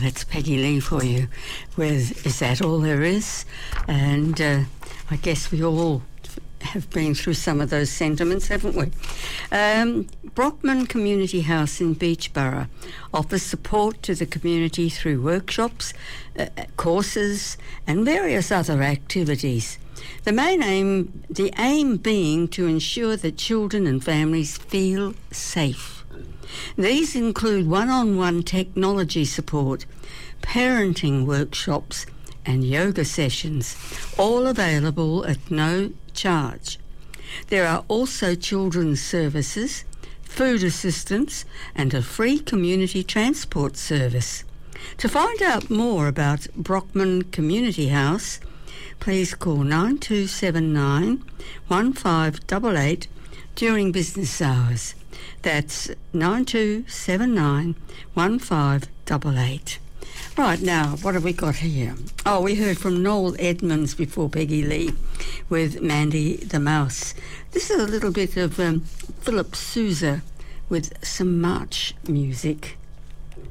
that's Peggy Lee for you with Is That All There Is? And I guess we all have been through some of those sentiments, haven't we? Brockman Community House in Beechborough offers support to the community through workshops, courses and various other activities. The aim being to ensure that children and families feel safe. These include one-on-one technology support, parenting workshops and yoga sessions, all available at no charge. There are also children's services, food assistance and a free community transport service. To find out more about Brockman Community House, please call 9279 1588 during business hours. That's 9279 1588. Right, now, what have we got here? Oh, we heard from Noel Edmonds before Peggy Lee with Mandy the Mouse. This is a little bit of Philip Sousa with some march music.